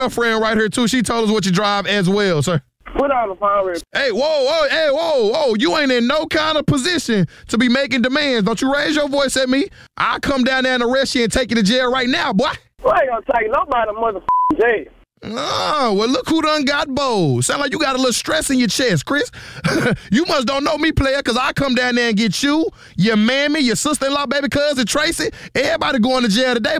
girlfriend right here, too. She told us what you drive as well, sir. Put on the phone. Hey, whoa. You ain't in no kind of position to be making demands. Don't you raise your voice at me. I'll come down there and arrest you and take you to jail right now, boy. I ain't gonna take nobody to motherfucking jail. Oh, well, look who done got bold. Sound like you got a little stress in your chest, Chris. You must don't know me, player, because I come down there and get you, your mammy, your sister-in-law, baby cousin, Tracy. Everybody going to jail today.